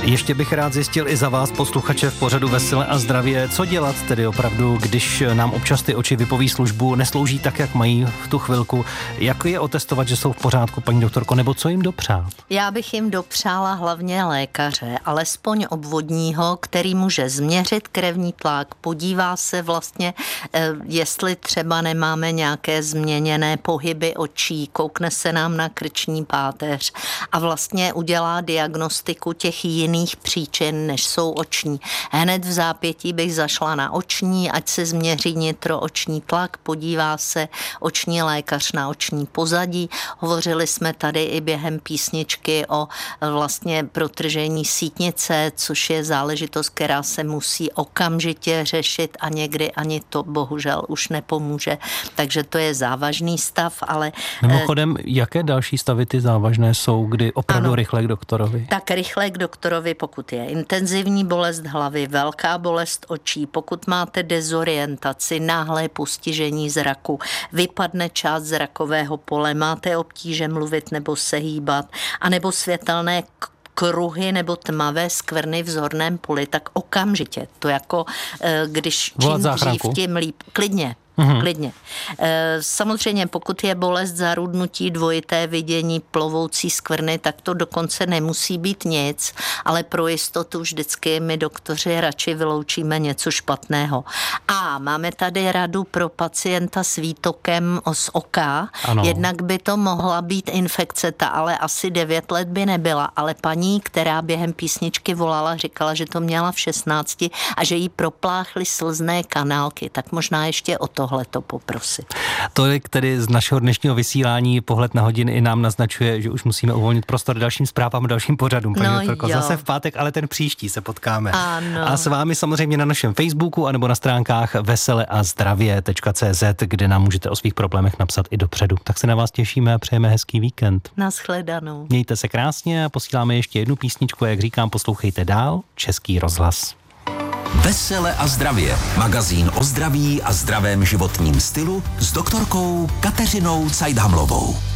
Ještě bych rád zjistil i za vás, posluchače v pořadu Vesele a zdravě, co dělat tedy opravdu, když nám občas ty oči vypoví službu, neslouží tak, jak mají v tu chvilku. Jak je otestovat, že jsou v pořádku, paní doktorko, nebo co jim dopřát? Já bych jim dopřála hlavně lékaře, alespoň obvodního, který může změřit krevní tlak, podívá se vlastně, jestli třeba nemáme nějaké změněné pohyby očí, koukne se nám na krční páteř a vlastně udělá diagnostiku těch jiných příčin, než jsou oční. Hned v zápětí bych zašla na oční, ať se změří nitrooční tlak, podívá se oční lékař na oční pozadí. Hovořili jsme tady i během písničky o vlastně protržení sítnice, což je záležitost, která se musí okamžitě řešit a někdy ani to bohužel už nepomůže. Takže to je závažný stav, ale... Mimochodem, jaké další stavy ty závažné jsou, kdy opravdu rychle k doktorovi? Tak rychle k doktorovi, pokud je intenzivní bolest hlavy, velká bolest očí, pokud máte dezorientaci, náhlé postižení zraku, vypadne část zrakového pole, máte obtíže mluvit nebo se hýbat, anebo světelné kruhy nebo tmavé skvrny v zorném poli, tak okamžitě. To jako, když čím dřív, tím líp. Klidně. Klidně. Samozřejmě, pokud je bolest zarudnutí, dvojité vidění, plovoucí skvrny, tak to dokonce nemusí být nic, ale pro jistotu vždycky my doktoři radši vyloučíme něco špatného. A máme tady radu pro pacienta s výtokem z oka. Ano. Jednak by to mohla být infekce, ta ale asi 9 let by nebyla, ale paní, která během písničky volala, říkala, že to měla v 16 a že jí propláchly slzné kanálky, tak možná ještě o tohleto poprosit. Tolik tedy z našeho dnešního vysílání, pohled na hodiny i nám naznačuje, že už musíme uvolnit prostor dalším zprávám a dalším pořadům. Paní doktorko, zase v pátek, ale ten příští se potkáme. Ano. A s vámi samozřejmě na našem Facebooku anebo na stránkách veseleazdravě.cz, kde nám můžete o svých problémech napsat i dopředu. Tak se na vás těšíme a přejeme hezký víkend. Nashledanou. Mějte se krásně a posíláme ještě jednu písničku, jak říkám, poslouchejte dál, Český rozhlas. Vesele a zdravě. Magazín o zdraví a zdravém životním stylu s doktorkou Kateřinou Cajdhamlovou.